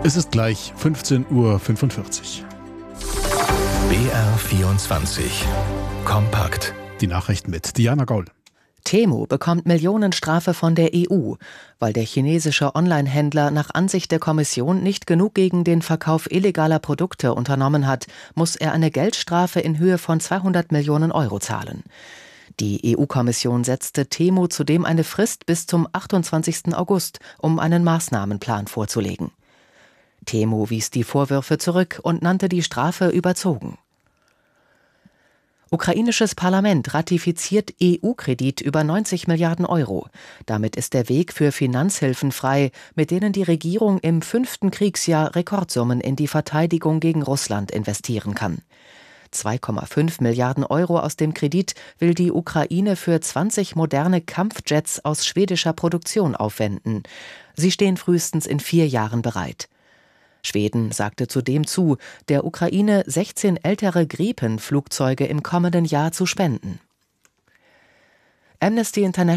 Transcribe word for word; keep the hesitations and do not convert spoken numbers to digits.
Es ist gleich fünfzehn Uhr fünfundvierzig. B R vierundzwanzig. Kompakt. Die Nachrichten mit Diana Gaul. Temu bekommt Millionenstrafe von der E U, weil der chinesische Online-Händler nach Ansicht der Kommission nicht genug gegen den Verkauf illegaler Produkte unternommen hat, muss er eine Geldstrafe in Höhe von zweihundert Millionen Euro zahlen. Die E U-Kommission setzte Temu zudem eine Frist bis zum achtundzwanzigsten August, um einen Maßnahmenplan vorzulegen. Temu wies die Vorwürfe zurück und nannte die Strafe überzogen. Ukrainisches Parlament ratifiziert E U-Kredit über neunzig Milliarden Euro. Damit ist der Weg für Finanzhilfen frei, mit denen die Regierung im fünften Kriegsjahr Rekordsummen in die Verteidigung gegen Russland investieren kann. zwei Komma fünf Milliarden Euro aus dem Kredit will die Ukraine für zwanzig moderne Kampfjets aus schwedischer Produktion aufwenden. Sie stehen frühestens in vier Jahren bereit. Schweden sagte zudem zu, der Ukraine sechzehn ältere Gripen-Flugzeuge im kommenden Jahr zu spenden. Amnesty International